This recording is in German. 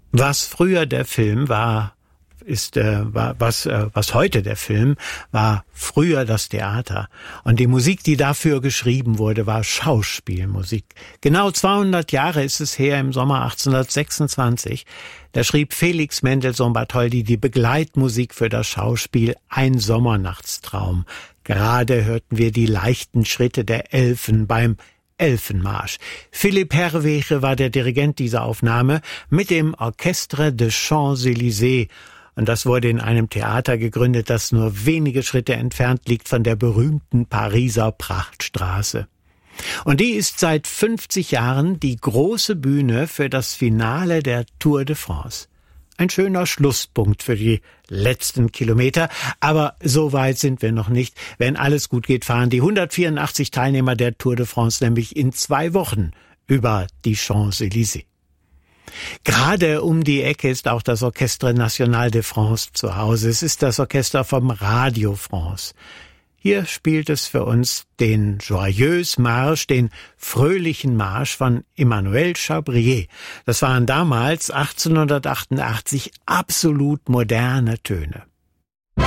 Was früher der Film war, was heute der Film war, früher das Theater. Und die Musik, die dafür geschrieben wurde, war Schauspielmusik. Genau 200 Jahre ist es her, im Sommer 1826. Da schrieb Felix Mendelssohn Bartholdy die Begleitmusik für das Schauspiel Ein Sommernachtstraum. Gerade hörten wir die leichten Schritte der Elfen beim Elfenmarsch. Philipp Herrweche war der Dirigent dieser Aufnahme mit dem Orchestre des Champs-Élysées. Und das wurde in einem Theater gegründet, das nur wenige Schritte entfernt liegt von der berühmten Pariser Prachtstraße. Und die ist seit 50 Jahren die große Bühne für das Finale der Tour de France. Ein schöner Schlusspunkt für die letzten Kilometer, aber so weit sind wir noch nicht. Wenn alles gut geht, fahren die 184 Teilnehmer der Tour de France nämlich in 2 Wochen über die Champs-Élysées. Gerade um die Ecke ist auch das Orchestre National de France zu Hause. Es ist das Orchester vom Radio France. Hier spielt es für uns den Joyeuse Marche, den fröhlichen Marsch von Emmanuel Chabrier. Das waren damals 1888 absolut moderne Töne.